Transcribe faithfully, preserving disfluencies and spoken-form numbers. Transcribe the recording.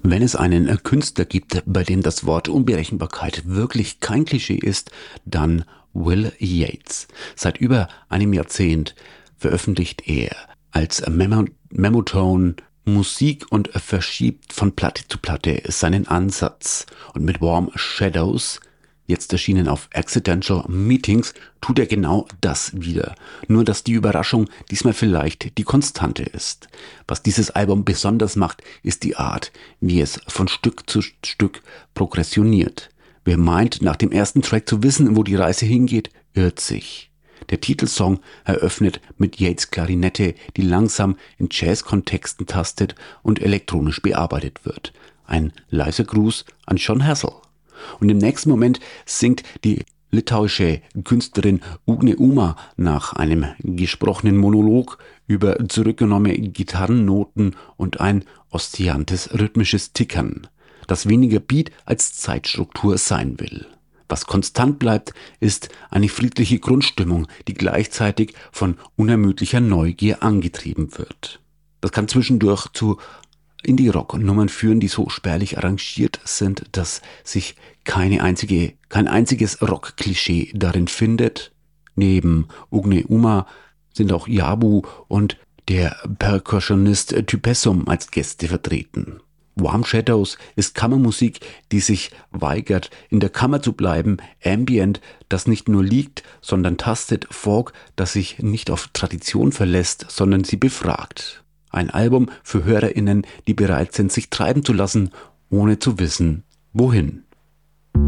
Wenn es einen Künstler gibt, bei dem das Wort Unberechenbarkeit wirklich kein Klischee ist, dann Will Yates. Seit über einem Jahrzehnt veröffentlicht er als Memo Memotone Musik und verschiebt von Platte zu Platte seinen Ansatz. Und mit Warm Shadows, jetzt erschienen auf Accidental Meetings, tut er genau das wieder. Nur, dass die Überraschung diesmal vielleicht die Konstante ist. Was dieses Album besonders macht, ist die Art, wie es von Stück zu Stück progressioniert. Wer meint, nach dem ersten Track zu wissen, wo die Reise hingeht, irrt sich. Der Titelsong eröffnet mit Yates Klarinette, die langsam in Jazz-Kontexten tastet und elektronisch bearbeitet wird. Ein leiser Gruß an Jon Hassell. Und im nächsten Moment singt die litauische Künstlerin Ugne Uma nach einem gesprochenen Monolog über zurückgenommene Gitarrennoten und ein oszilantes rhythmisches Tickern, das weniger Beat als Zeitstruktur sein will. Was konstant bleibt, ist eine friedliche Grundstimmung, die gleichzeitig von unermüdlicher Neugier angetrieben wird. Das kann zwischendurch zu Indie-Rock-Nummern führen, die so spärlich arrangiert sind, dass sich keine einzige, kein einziges Rock-Klischee darin findet. Neben Ugne Uma sind auch Yabu und der Percussionist Typessum als Gäste vertreten. Warm Shadows ist Kammermusik, die sich weigert, in der Kammer zu bleiben, Ambient, das nicht nur liegt, sondern tastet, Folk, das sich nicht auf Tradition verlässt, sondern sie befragt. Ein Album für HörerInnen, die bereit sind, sich treiben zu lassen, ohne zu wissen, wohin.